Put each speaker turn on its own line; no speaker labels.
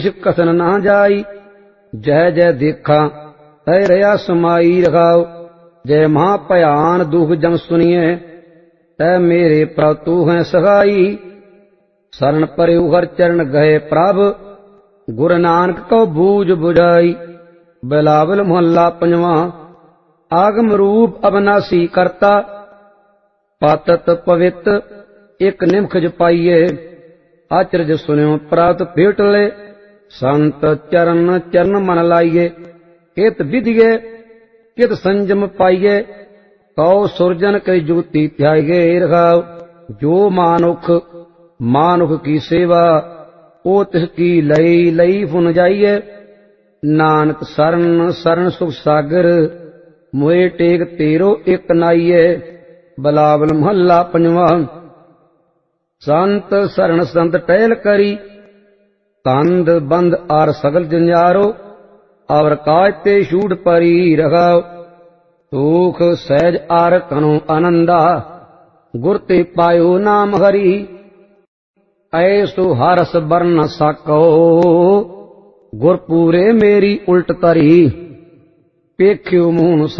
कथन ना जाई। जय जय देखा तय रया समाई रखाओ। जय महा भयान दुख जम सुनिए तय मेरे प्रभु तू है सहाई। शरण परयु हर चरण गए प्रभ गुरु नानक को बूझ बुझाई। बिलावल मोहल्ला पंजवा। आगम रूप अविनाशी करता पातत पवित एक निमख पाइए। आचर्य सुनियो प्रात भेट ले संत चरण चरण मन लाइए। कित विधिये कित संजम पाइए कौ सुरजन कई जुगती त्यागे रखाओ। जो मानुख मानुख की सेवा ओ तिसकी लई लई फुन जाइए। नानक शरण शरण सुख सागर मोए टेक तेरो एक नाइए। बिलावल महला पंजवा। संत शरण संत टहल करी तंद बंद आर सगल जंजारो। और काज ते छूट परी रखाओ। सुख सहज आर कनो आनंदा गुर ते पायो नाम हरि। ऐसो हरस बरन सको गुर पूरे मेरी उल्ट तरी। पेख्यो मून